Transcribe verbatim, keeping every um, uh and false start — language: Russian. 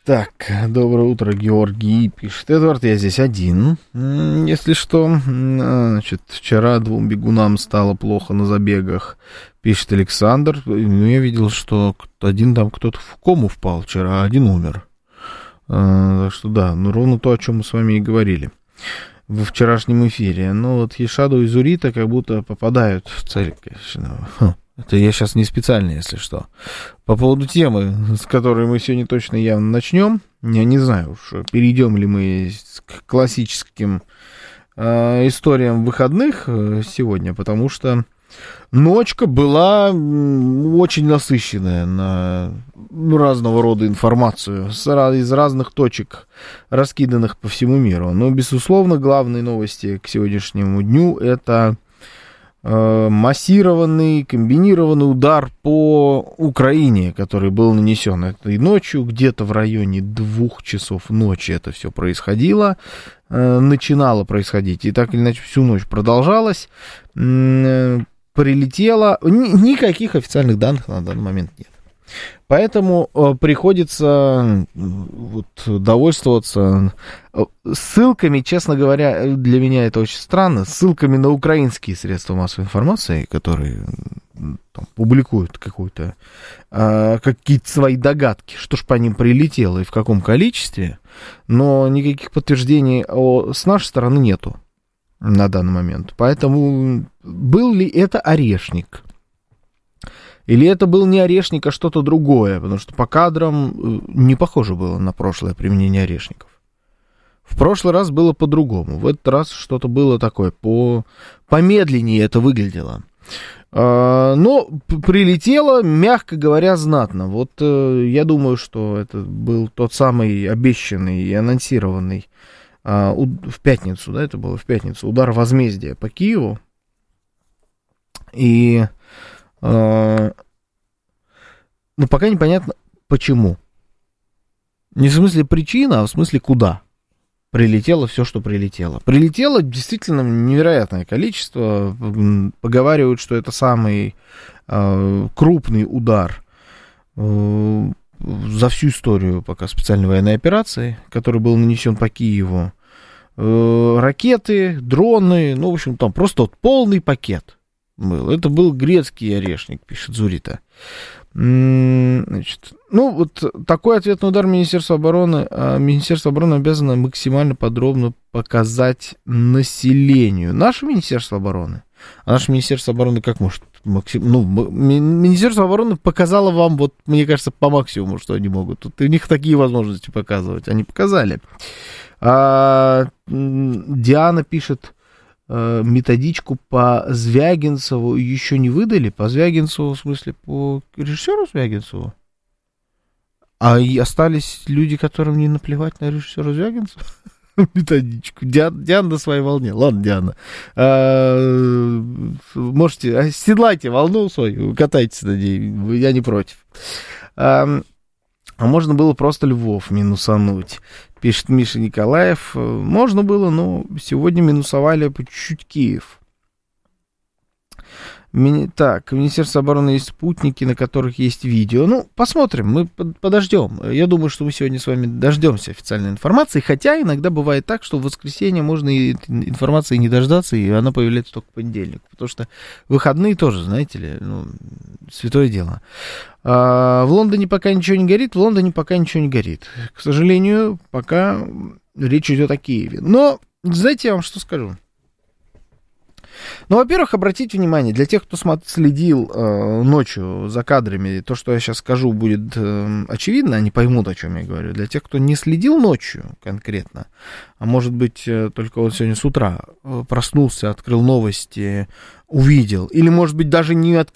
Так, доброе утро, Георгий пишет. Эдвард, я здесь один. Если что, значит, вчера двум бегунам стало плохо на забегах, пишет Александр. Ну, я видел, что один там кто-то в кому впал вчера, а один умер. А, так что да, ну ровно то, о чем мы с вами и говорили во вчерашнем эфире. Ну вот Ешаду и Зурита как будто попадают в цель, конечно. Хм. Это я сейчас не специально, если что. По поводу темы, с которой мы сегодня точно явно начнем, я не знаю уж, перейдем ли мы к классическим э, историям выходных сегодня, потому что ночка была очень насыщенная на разного рода информацию из разных точек, раскиданных по всему миру. Но, безусловно, главные новости к сегодняшнему дню — это массированный, комбинированный удар по Украине, который был нанесен этой ночью, где-то в районе двух часов ночи это все происходило, начинало происходить, и так или иначе всю ночь продолжалось, прилетело, никаких официальных данных на данный момент нет. Поэтому э, приходится вот, довольствоваться ссылками, честно говоря, для меня это очень странно, ссылками на украинские средства массовой информации, которые там, публикуют какую-то, э, какие-то свои догадки, что ж по ним прилетело и в каком количестве, но никаких подтверждений о, с нашей стороны нету на данный момент. Поэтому был ли это орешник? Или это был не орешник, а что-то другое, потому что по кадрам не похоже было на прошлое применение орешников. В прошлый раз было по-другому, в этот раз что-то было такое, по... помедленнее это выглядело. Но прилетело, мягко говоря, знатно. Вот я думаю, что это был тот самый обещанный и анонсированный в пятницу, да, это было в пятницу, удар возмездия по Киеву. И... Но пока непонятно, почему. Не в смысле причина, а в смысле куда прилетело все, что прилетело. Прилетело действительно невероятное количество. Поговаривают, что это самый э, крупный удар э, за всю историю пока специальной военной операции, который был нанесен по Киеву. Э, ракеты, дроны, ну, в общем, там просто вот полный пакет был. Это был грецкий орешник, пишет Зурита. Значит, ну, вот такой ответный удар Министерства обороны. Министерство обороны обязано максимально подробно показать населению. Наше Министерство обороны. А наше Министерство обороны как может? Максим, ну, Министерство обороны показало вам, вот, мне кажется, по максимуму, что они могут. Тут у них такие возможности показывать. Они показали. А, Диана пишет, методичку по Звягинцеву еще не выдали? По Звягинцеву, в смысле, по режиссеру Звягинцеву? А и остались люди, которым не наплевать на режиссера Звягинцева? Методичку. Диана, Диана на своей волне. Ладно, Диана. А, можете, седлайте волну свою, катайтесь на ней, я не против. А, а можно было просто Львов минусануть, пишет Миша Николаев. Можно было, но сегодня минусовали по чуть-чуть Киев. Ми... Так, в Министерстве обороны есть спутники, на которых есть видео. Ну, посмотрим, мы подождем. Я думаю, что мы сегодня с вами дождемся официальной информации, хотя иногда бывает так, что в воскресенье можно и информации не дождаться, и она появляется только в понедельник, потому что выходные тоже, знаете ли, ну, святое дело. А в Лондоне пока ничего не горит, в Лондоне пока ничего не горит. К сожалению, пока речь идет о Киеве. Но, знаете, я вам что скажу. Ну, во-первых, обратите внимание, для тех, кто следил э, ночью за кадрами, то, что я сейчас скажу, будет э, очевидно, они поймут, о чем я говорю. Для тех, кто не следил ночью конкретно, а может быть, э, только вот сегодня с утра э, проснулся, открыл новости, увидел, или, может быть, даже не открыл,